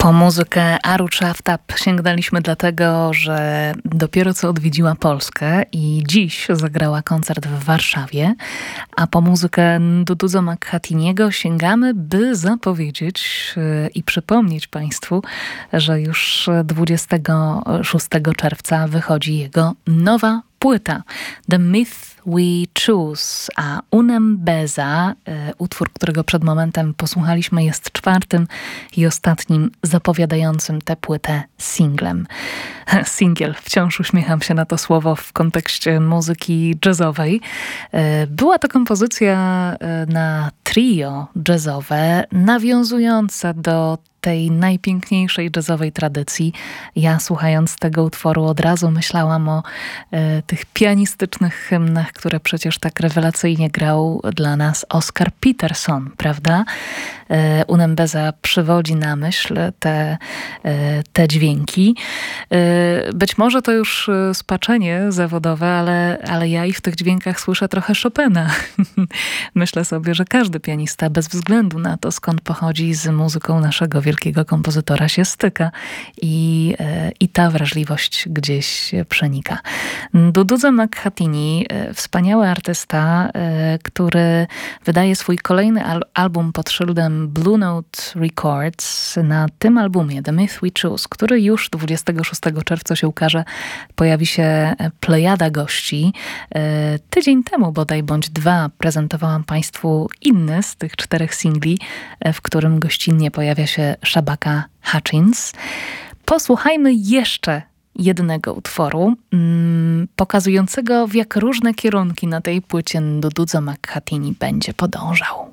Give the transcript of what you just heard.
Po muzykę Aru Chaftap sięgnęliśmy dlatego, że dopiero co odwiedziła Polskę i dziś zagrała koncert w Warszawie, a po muzykę Nduduzo Makhathiniego sięgamy, by zapowiedzieć i przypomnieć Państwu, że już 26 czerwca wychodzi jego nowa płyta The Myth We Choose, a Unembeza, utwór, którego przed momentem posłuchaliśmy, jest czwartym i ostatnim zapowiadającym tę płytę singlem. Singiel, wciąż uśmiecham się na to słowo w kontekście muzyki jazzowej. Była to kompozycja na trio jazzowe, nawiązująca do tej najpiękniejszej jazzowej tradycji. Ja, słuchając tego utworu, od razu myślałam o tych pianistycznych hymnach, które przecież tak rewelacyjnie grał dla nas Oscar Peterson, prawda? Unembeza przywodzi na myśl te dźwięki. Być może to już spaczenie zawodowe, ale ja i w tych dźwiękach słyszę trochę Chopina. Myślę sobie, że każdy pianista, bez względu na to, skąd pochodzi, z muzyką naszego wielkiego kompozytora się styka i ta wrażliwość gdzieś przenika. Nduduzo Makhathini, wspaniały artysta, który wydaje swój kolejny album pod szyldem Blue Note Records. Na tym albumie The Myth We Choose, który już 26 czerwca się ukaże, pojawi się plejada gości. Tydzień temu bodaj, bądź dwa, prezentowałam Państwu inny z tych 4 singli, w którym gościnnie pojawia się Shabaka Hutchins. Posłuchajmy jeszcze jednego utworu, pokazującego, w jak różne kierunki na tej płycie Nduduzo Makhathini będzie podążał.